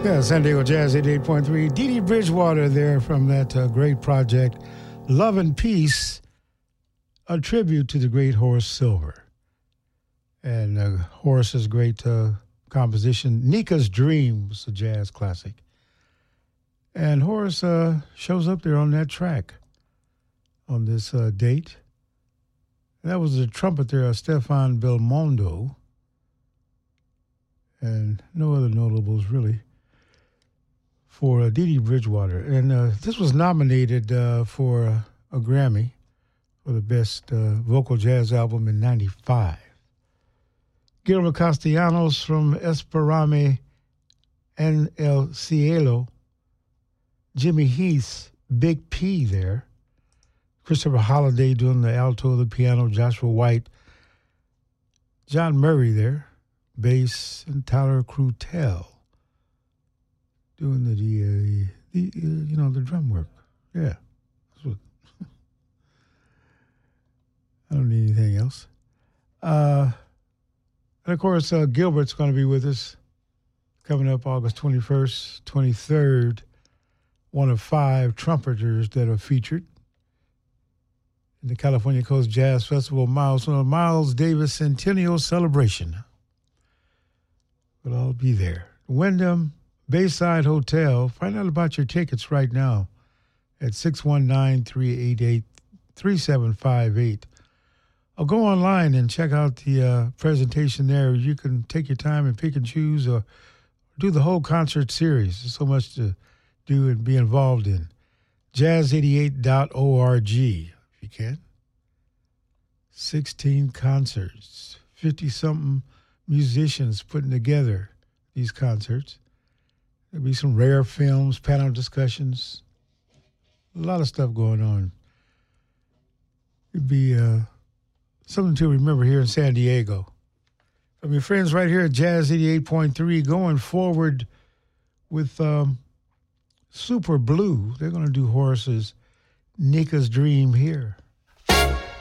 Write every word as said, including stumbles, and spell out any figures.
Yeah, San Diego Jazz eighty-eight point three. Dee Dee Bridgewater there from that uh, great project, Love and Peace, a tribute to the great Horace Silver. And uh, Horace's great uh, composition, Nika's Dream, was a jazz classic. And Horace uh, shows up there on that track on this uh, date. And that was the trumpeter, Stefan Belmondo. And no other notables, really, for uh, Dee Dee Bridgewater. And uh, this was nominated uh, for uh, a Grammy for the best uh, vocal jazz album in ninety-five. Guillermo Castellanos from Esperame en el Cielo. Jimmy Heath's Big P there. Christopher Holliday doing the alto of the piano. Joshua White. John Murray there, bass, and Tyler Crutel doing the, the, uh, the uh, you know, the drum work. Yeah. That's what I don't need anything else. Uh, and, of course, uh, Gilbert's going to be with us coming up August twenty-first, twenty-third, one of five trumpeters that are featured in the California Coast Jazz Festival Miles, Miles Davis Centennial Celebration. But I'll be there. Wyndham Bayside Hotel. Find out about your tickets right now at six one nine, three eight eight, three seven five eight. Or go online and check out the uh, presentation there. You can take your time and pick and choose or do the whole concert series. There's so much to do and be involved in. jazz eighty-eight dot org, if you can. sixteen concerts, fifty-something musicians putting together these concerts. There'll be some rare films, panel discussions, a lot of stuff going on. It'd be uh, something to remember here in San Diego. From your friends right here at Jazz eighty-eight point three, going forward with um, Super Blue. They're going to do Horace's Nika's Dream here.